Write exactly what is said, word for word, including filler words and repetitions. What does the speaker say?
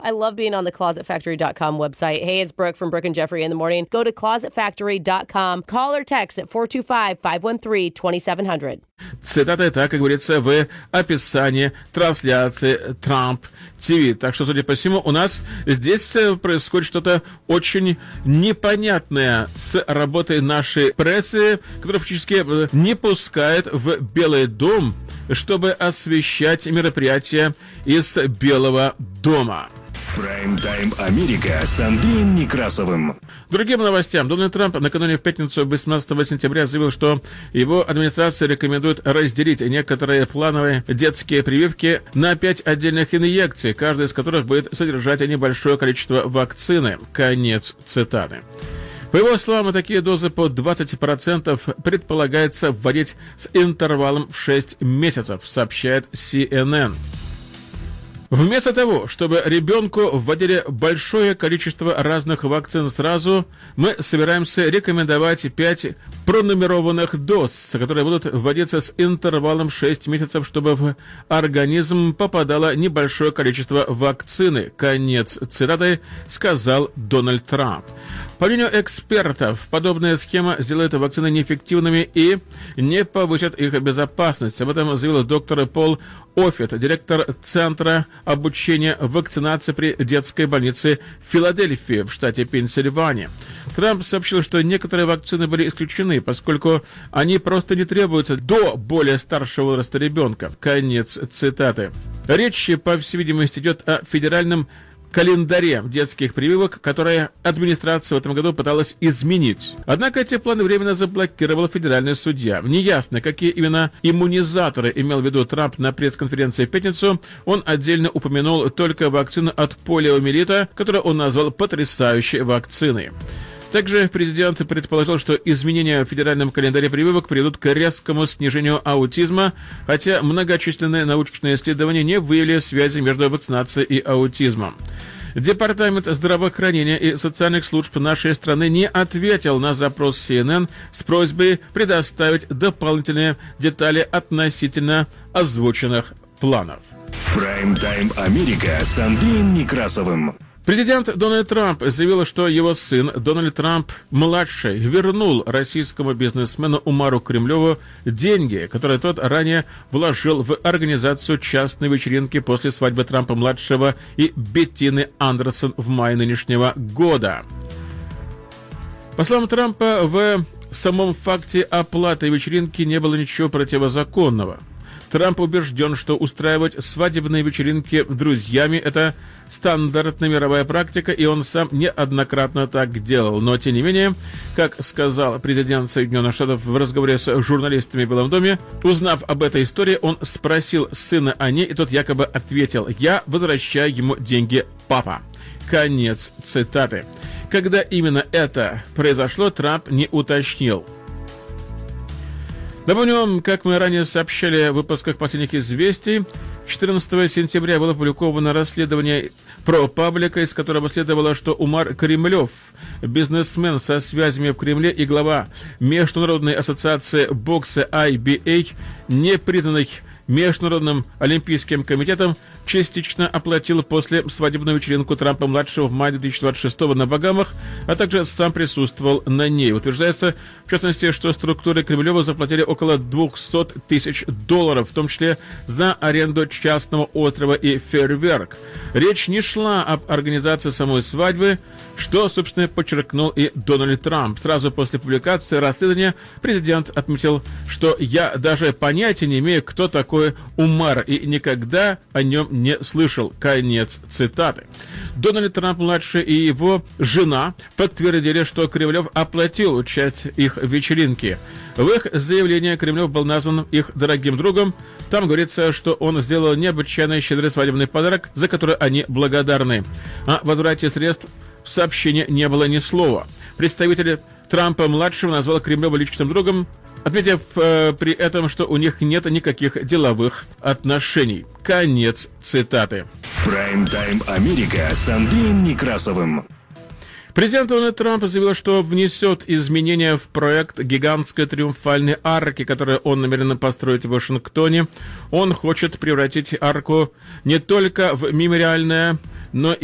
I love being on the closet factory dot com website. Hey, it's Brooke from Brooke and Jeffrey in the morning. Go to closet factory dot com. Call or text at four two five, five one three, two seven zero zero. Цитата так, как говорится, в описании трансляции Трамп ТВ. Так что, судя по всему, у нас здесь происходит что-то очень непонятное с работой нашей прессы, которая фактически не пускает в Белый дом, чтобы освещать мероприятия из Белого дома. Прайм-тайм Америка с Андреем Некрасовым. Другим новостям. Дональд Трамп накануне в пятницу, восемнадцатого сентября, заявил, что его администрация рекомендует разделить некоторые плановые детские прививки на пять отдельных инъекций, каждая из которых будет содержать небольшое количество вакцины. Конец цитаты. По его словам, такие дозы по двадцать процентов предполагается вводить с интервалом в шесть месяцев, сообщает си эн эн. Вместо того, чтобы ребенку вводили большое количество разных вакцин сразу, мы собираемся рекомендовать пять пронумерованных доз, которые будут вводиться с интервалом шесть месяцев, чтобы в организм попадало небольшое количество вакцины. Конец цитаты, сказал Дональд Трамп. По мнению экспертов, подобная схема сделает вакцины неэффективными и не повысит их безопасность. Об этом заявил доктор Пол Оффит, директор Центра обучения вакцинации при детской больнице в Филадельфии в штате Пенсильвания. Трамп сообщил, что некоторые вакцины были исключены, поскольку они просто не требуются до более старшего возраста ребенка. Конец цитаты. Речь, по всей видимости, идет о федеральном календаре детских прививок, которые администрация в этом году пыталась изменить. Однако эти планы временно заблокировал федеральный судья. Неясно, какие именно иммунизаторы имел в виду Трамп на пресс-конференции в пятницу. Он отдельно упомянул только вакцину от полиомиелита, которую он назвал потрясающей вакциной. Также президент предположил, что изменения в федеральном календаре прививок приведут к резкому снижению аутизма, хотя многочисленные научные исследования не выявили связи между вакцинацией и аутизмом. Департамент здравоохранения и социальных служб нашей страны не ответил на запрос си эн эн с просьбой предоставить дополнительные детали относительно озвученных планов. Прайм-тайм Америка с Андреем Некрасовым. Президент Дональд Трамп заявил, что его сын Дональд Трамп-младший вернул российскому бизнесмену Умару Кремлеву деньги, которые тот ранее вложил в организацию частной вечеринки после свадьбы Трампа-младшего и Беттины Андерсон в мае нынешнего года. По словам Трампа, в самом факте оплаты вечеринки не было ничего противозаконного. Трамп убежден, что устраивать свадебные вечеринки друзьями – это стандартная мировая практика, и он сам неоднократно так делал. Но, тем не менее, как сказал президент Соединенных Штатов в разговоре с журналистами в Белом доме, узнав об этой истории, он спросил сына о ней, и тот якобы ответил: «Я возвращаю ему деньги, папа». Конец цитаты. Когда именно это произошло, Трамп не уточнил. Напомню, как мы ранее сообщали в выпусках последних известий, четырнадцатого сентября было опубликовано расследование ProPublica, из которого следовало, что Умар Кремлев, бизнесмен со связями в Кремле и глава Международной ассоциации бокса ай би эй, не признанный Международным олимпийским комитетом, частично оплатил после свадебную вечеринку Трампа-младшего в мае две тысячи двадцать шестого на Багамах, а также сам присутствовал на ней. Утверждается, в частности, что структуры Кремлева заплатили около двухсот тысяч долларов, в том числе за аренду частного острова и фейерверк. Речь не шла об организации самой свадьбы, что, собственно, подчеркнул и Дональд Трамп. Сразу после публикации расследования президент отметил, что «я даже понятия не имею, кто такой Умар, и никогда о нем не слышал». Конец цитаты. Дональд Трамп-младший и его жена подтвердили, что Кремлев оплатил часть их вечеринки. В их заявлении Кремлев был назван их дорогим другом. Там говорится, что он сделал необычайно щедрый свадебный подарок, за который они благодарны. О возврате средств в сообщении не было ни слова. Представитель Трампа-младшего назвал Кремлева личным другом, отметив э, при этом, что у них нет никаких деловых отношений. Конец цитаты. Прайм-тайм Америка с Андреем Некрасовым. Президент Дональд Трамп заявил, что внесет изменения в проект гигантской триумфальной арки, которую он намерен построить в Вашингтоне. Он хочет превратить арку не только в мемориальное, но и